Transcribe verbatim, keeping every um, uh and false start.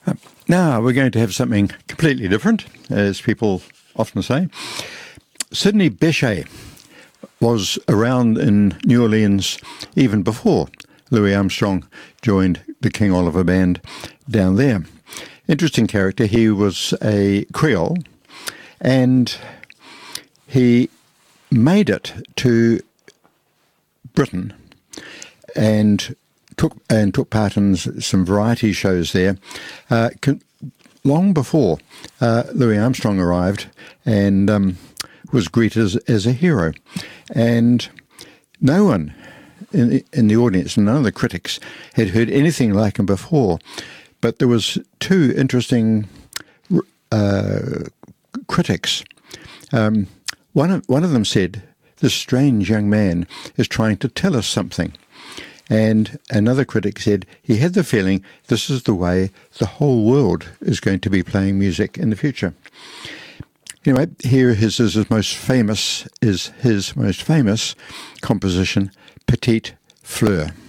Now we're going to have something completely different, as people often say. Sidney Bechet was around in New Orleans even before Louis Armstrong joined the King Oliver Band down there. Interesting character. He was a Creole, and he made it to Britain and took and took part in some variety shows there, uh, con- long before uh, Louis Armstrong arrived, and um, was greeted as, as a hero. And no one in the, in the audience, none of the critics, had heard anything like him before. But there was two interesting uh, critics. Um, one of, one of them said, "This strange young man is trying to tell us something." And another critic said he had the feeling this is the way the whole world is going to be playing music in the future. Anyway, here is his most famous is his most famous composition, Petite Fleur.